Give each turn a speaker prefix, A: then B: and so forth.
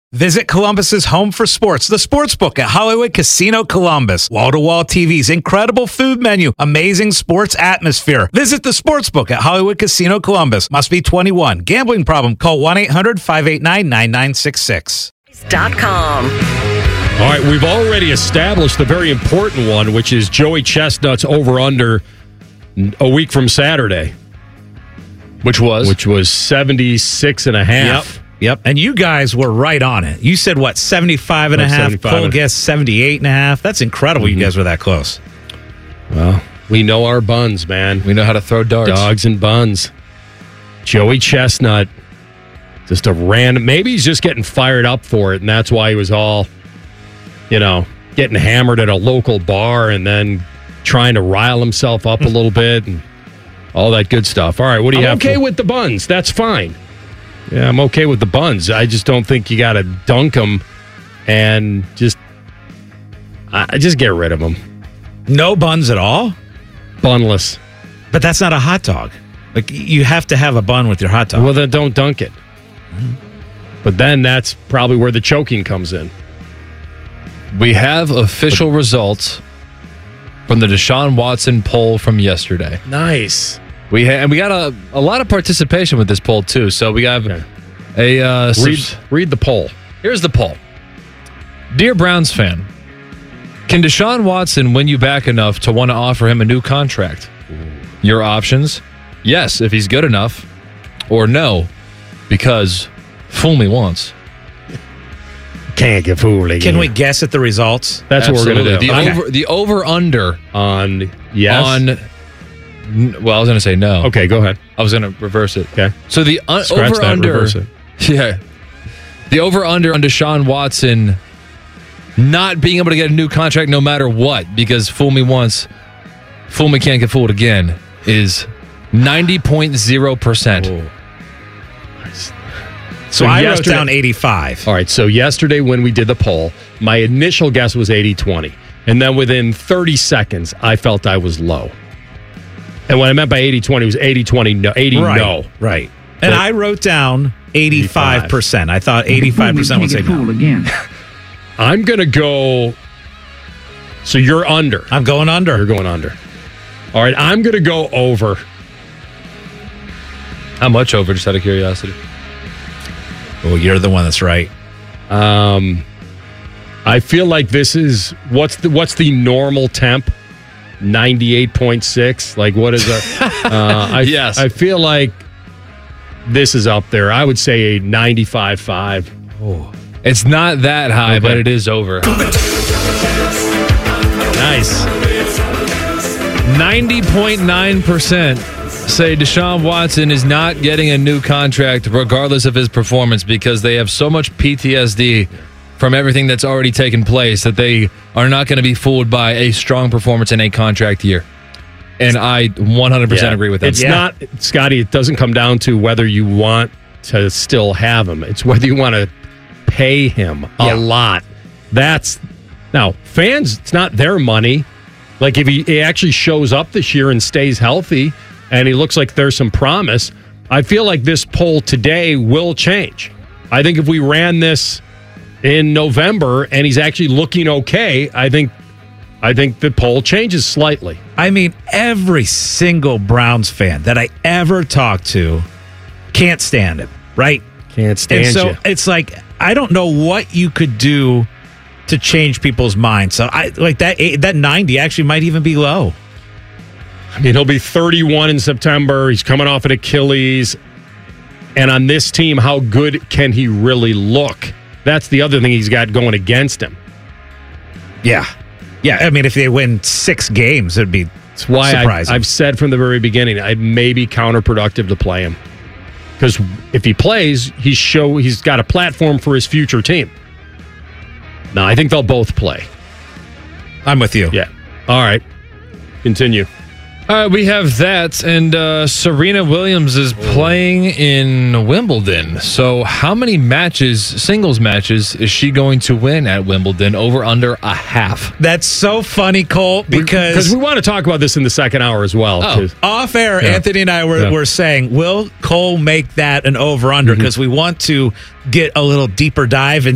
A: Visit Columbus's home for sports, the Sportsbook at Hollywood Casino Columbus. Wall-to-wall TVs, incredible food menu, amazing sports atmosphere. Visit the Sportsbook at Hollywood Casino Columbus. Must be 21. Gambling problem? Call 1-800-589-9966.
B: .com.
C: All right, we've already established the very important one, which is Joey Chestnut's over-under a week from Saturday.
D: Which was?
C: Which was 76.5.
A: Yep. And you guys were right on it. You said, 75.5? Cole guessed 78.5. That's incredible. You guys were that close.
C: Well, we know our buns, man.
D: We know how to throw darts.
C: Dogs and buns. Joey Chestnut, just a random. Maybe he's just getting fired up for it, and that's why he was all, getting hammered at a local bar and then trying to rile himself up a little bit and all that good stuff. All right, what do you have? Okay with the buns. That's fine. Yeah, I'm okay with the buns. I just don't think you got to dunk them and just get rid of them.
A: No buns at all?
C: Bunless.
A: But that's not a hot dog. Like, you have to have a bun with your hot dog.
C: Well, then don't dunk it. But then that's probably where the choking comes in.
D: We have official results from the Deshaun Watson poll from yesterday.
C: Nice.
D: We got a lot of participation with this poll, too. So we have
C: read the poll.
D: Here's the poll. Dear Browns fan, can Deshaun Watson win you back enough to want to offer him a new contract? Your options: yes, if he's good enough, or no, because fool me once.
C: Can't get fooled again.
A: Can we guess at the results?
C: That's
D: Absolutely.
C: what we're going to do.
D: The over-under
C: on yes?
D: Well, I was going to say no.
C: Okay, go ahead.
D: I was going to reverse it.
C: Okay.
D: So the over-under...
C: reverse it.
D: Yeah. The over-under on Deshaun Watson not being able to get a new contract no matter what, because fool me once, fool me can't get fooled again, is 90.0%.
C: Oh.
A: So I wrote down 85.
C: All right, so yesterday when we did the poll, my initial guess was 80-20. And then within 30 seconds, I felt I was low. And what I meant by 80-20 was 80-20, no, 80 no.
A: Right. And I wrote down 85%. I thought 85% would say no.
E: Again.
C: I'm going to go... So you're under.
A: I'm going under.
C: You're going under. All right, I'm going to go over.
D: How much over, just out of curiosity?
A: Oh, you're the one that's right.
C: I feel like this is... What's the normal temp? 98.6. Like, what is a...
D: yes.
C: I feel like this is up there. I would say a 95.5.
D: Oh. It's not that high, but it is over.
C: Nice.
D: 90.9% say Deshaun Watson is not getting a new contract regardless of his performance because they have so much PTSD from everything that's already taken place that they are not going to be fooled by a strong performance in a contract year. And I 100% agree with that.
C: It's not, Scotty, it doesn't come down to whether you want to still have him. It's whether you want to pay him a lot. Now, fans, it's not their money. Like, if he actually shows up this year and stays healthy and he looks like there's some promise, I feel like this poll today will change. I think if we ran this in November and he's actually looking okay, I think the poll changes slightly.
A: I mean, every single Browns fan that I ever talked to can't stand him, right?
C: Can't stand
A: and so
C: you.
A: It's like, I don't know what you could do to change people's minds. So I like that 90 actually might even be low.
C: I mean, he'll be 31 in September. He's coming off an Achilles. And on this team, how good can he really look? That's the other thing he's got going against him.
A: Yeah. Yeah, I mean, if they win 6 games, it'd be surprising.
C: I've said from the very beginning, it may be counterproductive to play him. Because if he plays, he's got a platform for his future team. No, I think they'll both play.
A: I'm with you.
C: Yeah. All right. Continue.
D: All right, we have that, and Serena Williams is playing in Wimbledon. So how many singles matches, is she going to win at Wimbledon? Over under a half.
A: That's so funny, Cole, because
C: we want to talk about this in the second hour as well.
A: Off air, Anthony and I were saying, will Cole make that an over-under? Because we want to get a little deeper dive into